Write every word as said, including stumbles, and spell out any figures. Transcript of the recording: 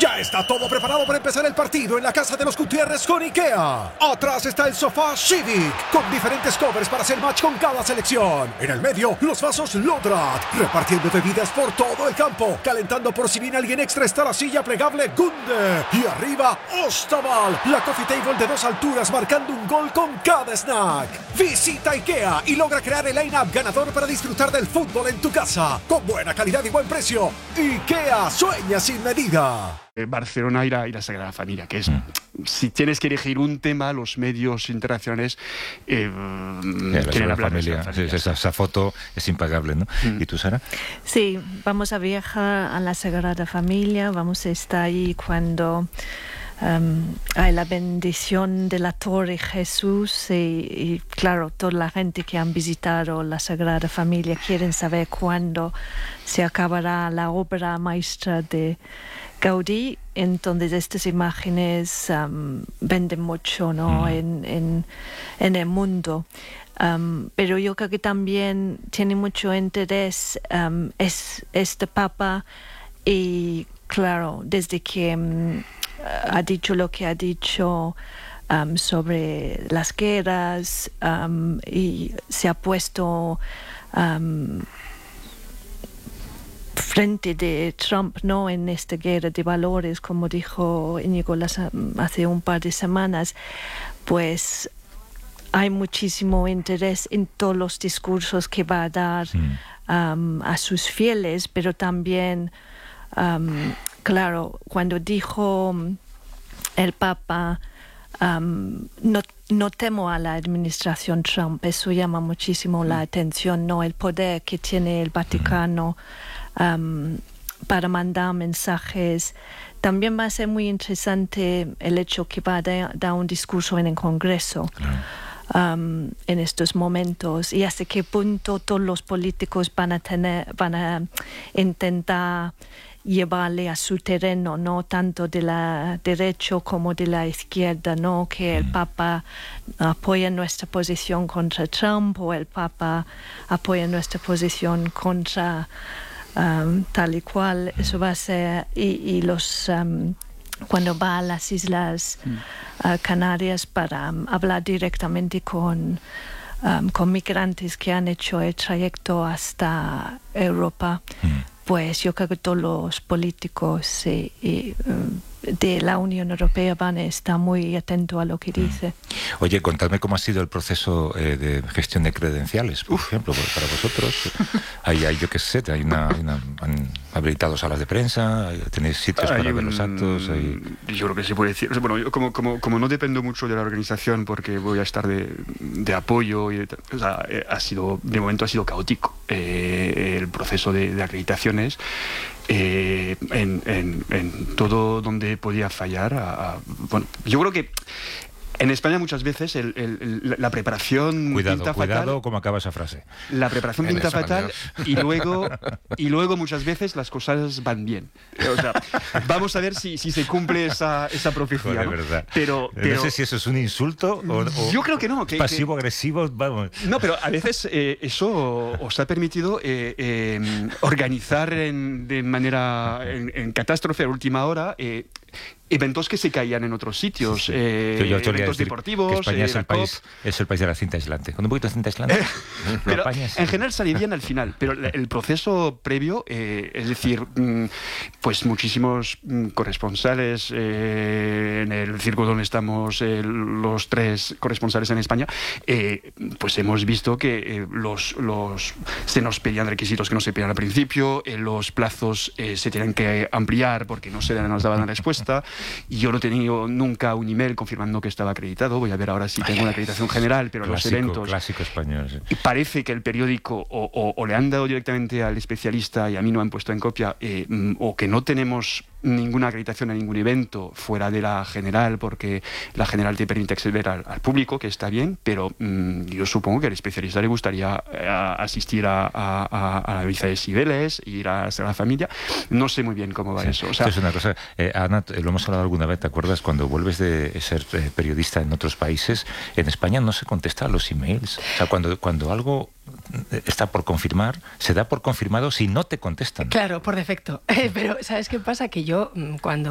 Ya está todo preparado para empezar el partido en la casa de los Gutiérrez con IKEA. Atrás está el sofá Civic, con diferentes covers para hacer match con cada selección. En el medio, los vasos Lodrat, repartiendo bebidas por todo el campo. Calentando por si viene alguien extra está la silla plegable Gunde. Y arriba, Ostaval, la coffee table de dos alturas marcando un gol con cada snack. Visita IKEA y logra crear el line-up ganador para disfrutar del fútbol en tu casa. Con buena calidad y buen precio. IKEA sueña sin medida. Barcelona y la, y la Sagrada Familia, que es, mm. si tienes que elegir un tema, los medios internacionales eh, yeah, quieren hablar familia. de la familia. Esa, esa foto es impagable, ¿no? Mm. ¿Y tú, Sara? Sí, vamos a viajar a la Sagrada Familia, vamos a estar ahí cuando um, hay la bendición de la Torre Jesús y, y, claro, toda la gente que han visitado la Sagrada Familia quieren saber cuándo se acabará la obra maestra de Gaudí. Entonces estas imágenes um, venden mucho, ¿no? Mm. en, en, en el mundo. Um, pero yo creo que también tiene mucho interés um, es, este Papa y claro, desde que um, ha dicho lo que ha dicho um, sobre las guerras um, y se ha puesto um, frente de Trump, ¿no? En esta guerra de valores, como dijo Íñigo las, hace un par de semanas, pues hay muchísimo interés en todos los discursos que va a dar mm. um, a sus fieles, pero también, um, claro, cuando dijo el Papa, um, no, no temo a la administración Trump, eso llama muchísimo mm. la atención, ¿no? El poder que tiene el Vaticano Um, para mandar mensajes. También va a ser muy interesante el hecho que va a dar, dar un discurso en el Congreso claro. um, en estos momentos y hasta qué punto todos los políticos van a tener, van a intentar llevarle a su terreno, no tanto de la derecha como de la izquierda, no que el Papa apoya nuestra posición contra Trump o el Papa apoya nuestra posición contra Um, tal y cual. Eso va a ser y, y los um, cuando va a las Islas uh, Canarias para um, hablar directamente con um, con migrantes que han hecho el trayecto hasta Europa, mm. pues yo creo que todos los políticos y, y, um, de la Unión Europea van a estar muy atentos a lo que dice. Oye, contadme cómo ha sido el proceso eh, de gestión de credenciales, por Uf. ejemplo, para vosotros. Hay, hay yo qué sé, hay una, hay una, han habilitado salas de prensa, tenéis sitios hay para un, ver los actos. Hay... Yo creo que se puede decir. Bueno, yo como, como, como no dependo mucho de la organización porque voy a estar de, de apoyo, y de, o sea, ha sido, de momento ha sido caótico eh, el proceso de, de acreditaciones. Eh, en, en, en todo donde podía fallar a, a, bueno, yo creo que en España muchas veces el, el, la preparación cuidado, pinta cuidado fatal. Cómo acaba esa frase. La preparación pinta fatal y luego y luego muchas veces las cosas van bien. O sea, vamos a ver si, si se cumple esa, esa profecía. Joder, ¿no? verdad. Pero, pero no sé si eso es un insulto o, o yo creo que no. Que, pasivo agresivo, vamos. No, pero a veces eh, eso os ha permitido eh, eh, organizar en, de manera en, en catástrofe a última hora. Eh, eventos que se caían en otros sitios, sí, sí. Eh, yo, yo eventos deportivos. Que España eh, es, el país, es el país de la cinta aislante. Con un poquito de cinta aislante. Eh, pero en general salían al final, pero el proceso previo, eh, es decir, mm, pues muchísimos mm, corresponsales eh, en el círculo donde estamos eh, los tres corresponsales en España, eh, pues hemos visto que eh, los, los se nos pedían requisitos que no se pedían al principio, eh, los plazos eh, se tenían que ampliar porque no se nos daban la respuesta. Y yo no he tenido nunca un email confirmando que estaba acreditado. Voy a ver ahora si tengo una acreditación general, pero clásico, los eventos... Clásico español, sí. Y parece que el periódico o, o, o le han dado directamente al especialista y a mí no han puesto en copia, eh, o que no tenemos ninguna acreditación a ningún evento fuera de la general, porque la general te permite acceder al, al público, que está bien, pero mmm, yo supongo que al especialista le gustaría eh, asistir a, a, a la Misa de Cibeles, ir a la familia. No sé muy bien cómo va sí, eso. O sea, eso es una cosa, eh, Ana, lo hemos hablado alguna vez, ¿te acuerdas? Cuando vuelves de ser eh, periodista en otros países, en España no se contesta a los emails. O sea, cuando, cuando algo está por confirmar, se da por confirmado si no te contestan. Claro, por defecto. Eh, pero ¿sabes qué pasa? Que yo, cuando